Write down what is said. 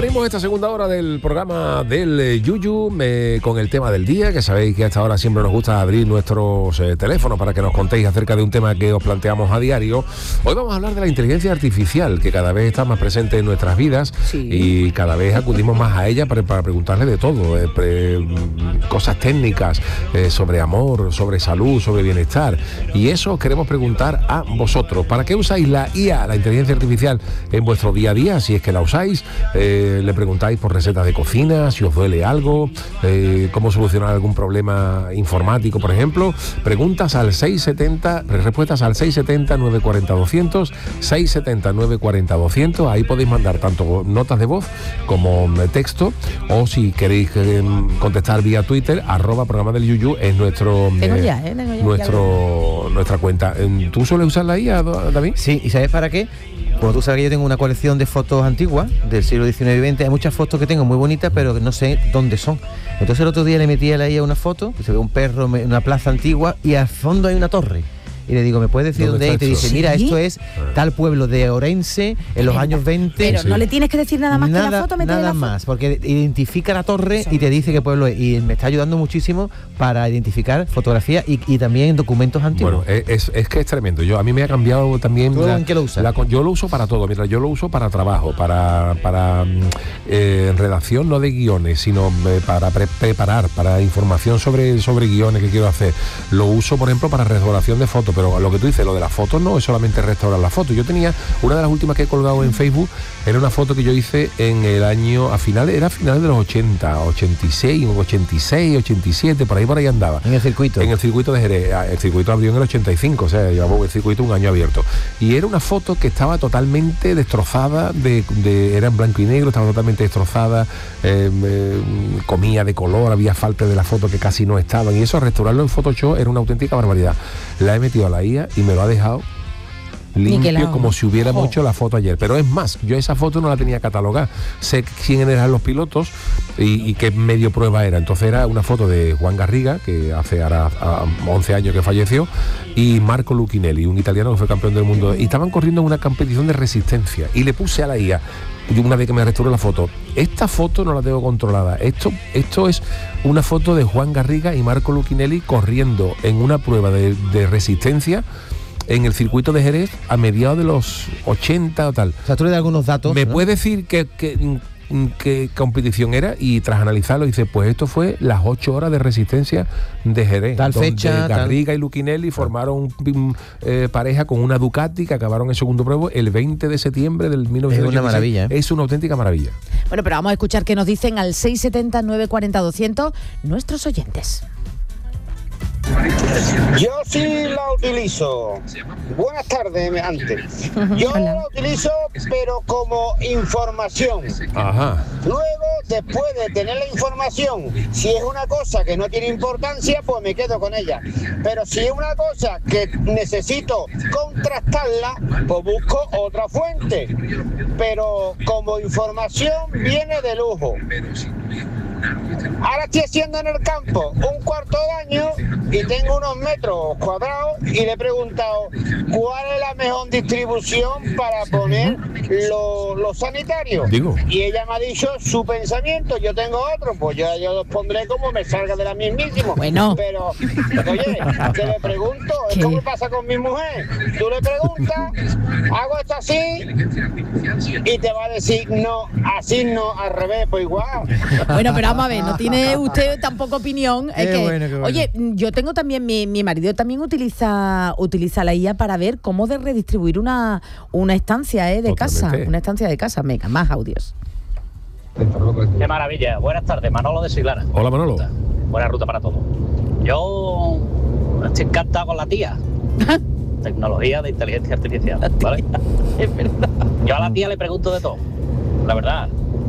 Abrimos esta segunda hora del programa del Yuyu con el tema del día, que sabéis que a esta hora siempre nos gusta abrir nuestros teléfonos para que nos contéis acerca de un tema que os planteamos a diario. Hoy vamos a hablar de la inteligencia artificial, que cada vez está más presente en nuestras vidas, sí, y cada vez acudimos más a ella para preguntarle de todo, cosas técnicas, sobre amor, sobre salud, sobre bienestar. Y eso queremos preguntar a vosotros. ¿Para qué usáis la IA, la inteligencia artificial, en vuestro día a día? Si es que la usáis, le preguntáis por recetas de cocina, si os duele algo, cómo solucionar algún problema informático, por ejemplo. Preguntas al 670, respuestas al 670-940-200, 670-940-200. Ahí podéis mandar tanto notas de voz como texto, o si queréis contestar vía Twitter, @programa del Yuyu es nuestra cuenta. ¿Tú sueles usar la IA, David? Sí, ¿y sabes para qué? Como tú sabes que yo tengo una colección de fotos antiguas del siglo XIX y XX, hay muchas fotos que tengo muy bonitas, pero que no sé dónde son. Entonces el otro día le metí a la IA una foto, que se ve un perro en una plaza antigua y al fondo hay una torre. Y le digo, ¿me puedes decir dónde es? Y te dice, mira, esto es tal pueblo de Orense en los años 20. Pero no le tienes que decir nada más que la foto, nada más, porque identifica la torre y te dice qué pueblo es. Y me está ayudando muchísimo para identificar fotografías y también documentos antiguos. Bueno, es que es tremendo. A mí me ha cambiado también. ¿En qué lo usas? Yo lo uso para todo. Mira, yo lo uso para trabajo, para redacción, no de guiones, sino para preparar, para información sobre guiones que quiero hacer. Lo uso, por ejemplo, para restauración de fotos. Pero lo que tú dices, lo de las fotos no es solamente restaurar la foto. Yo tenía una de las últimas que he colgado en Facebook, era una foto que yo hice en el año, a finales de los 80, 86, 87, por ahí andaba. En el circuito. En el circuito de Jerez. El circuito abrió en el 85, o sea, llevaba el circuito un año abierto. Y era una foto que estaba totalmente destrozada, era en blanco y negro, estaba totalmente destrozada, comía de color, había falta de la foto que casi no estaban. Y eso, restaurarlo en Photoshop era una auténtica barbaridad. La he metido a la IA y me lo ha dejado limpio, como si hubiéramos hecho la foto ayer. Pero es más, yo esa foto no la tenía catalogada. Sé quiénes eran los pilotos y qué medio prueba era. Entonces era una foto de Juan Garriga, que hace ahora 11 años que falleció, y Marco Lucchinelli, un italiano que fue campeón del mundo. Y estaban corriendo en una competición de resistencia. Y le puse a la IA, una vez que me restauró la foto, esta foto no la tengo controlada. Esto es una foto de Juan Garriga y Marco Lucchinelli corriendo en una prueba de resistencia en el circuito de Jerez a mediados de los 80 o tal. O sea, tú le das algunos datos. ¿Me puedes decir qué competición era? Y tras analizarlo dice, pues esto fue las 8 horas de resistencia de Jerez, tal donde fecha, Garriga y Lucchinelli formaron pareja con una Ducati que acabaron en segundo pruebo el 20 de septiembre del 1986. Es una maravilla, ¿eh? Es una auténtica maravilla. Bueno, pero vamos a escuchar qué nos dicen al 670-940-200 nuestros oyentes. Yo sí la utilizo. Buenas tardes, antes. Yo la utilizo, pero como información. Ajá. Luego, después de tener la información, si es una cosa que no tiene importancia, pues me quedo con ella. Pero si es una cosa que necesito contrastarla, pues busco otra fuente. Pero como información viene de lujo. Ahora estoy haciendo en el campo un cuarto de año y tengo unos metros cuadrados y le he preguntado cuál es la mejor distribución para poner los sanitarios. Y ella me ha dicho su pensamiento. Yo tengo otro, pues yo los pondré como me salga de la mismísima. Bueno. Pero, oye, que le pregunto, es como pasa con mi mujer. Tú le preguntas, hago esto así, y te va a decir no, así no, al revés, pues igual. Bueno, pero vamos a ver, no tiene usted tampoco opinión. Qué bueno. Oye, yo tengo también, mi marido también utiliza la IA para ver cómo de redistribuir una estancia de casa. Una estancia de casa. Venga, más audios. Qué maravilla. Buenas tardes, Manolo de Siglara. Hola, Manolo. Buena ruta para todos. Yo estoy encantado con la tía. Tecnología de inteligencia artificial, ¿vale? Es verdad. Yo a la tía le pregunto de todo, la verdad.